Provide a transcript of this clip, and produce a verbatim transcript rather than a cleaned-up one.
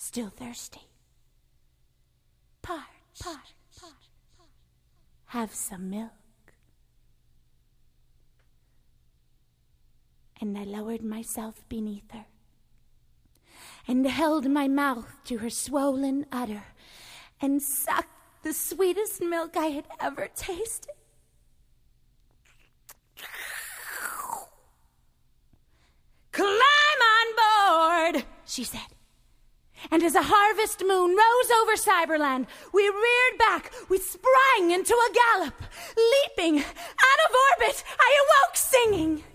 still thirsty. Parched. Parched. Have some milk. And I lowered myself beneath her and held my mouth to her swollen udder and sucked the sweetest milk I had ever tasted. Climb on board, she said. And as a harvest moon rose over Cyberland, we reared back, we sprang into a gallop. Leaping out of orbit, I awoke singing.